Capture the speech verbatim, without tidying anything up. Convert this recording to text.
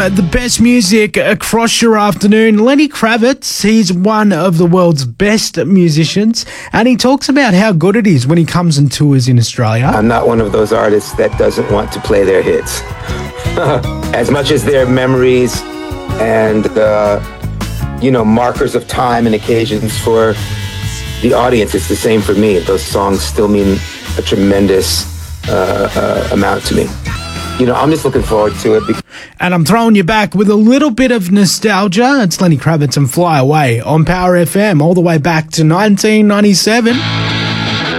Uh, the best music across your afternoon. Lenny Kravitz, he's one of the world's best musicians, and he talks about how good it is when he comes and tours in Australia. I'm not one of those artists that doesn't want to play their hits. As much as their memories and, uh, you know, markers of time and occasions for the audience, it's the same for me. Those songs still mean a tremendous uh, uh, amount to me. You know, I'm just looking forward to it. Because- and I'm throwing you back with a little bit of nostalgia. It's Lenny Kravitz and Fly Away on Power F M all the way back to nineteen ninety-seven.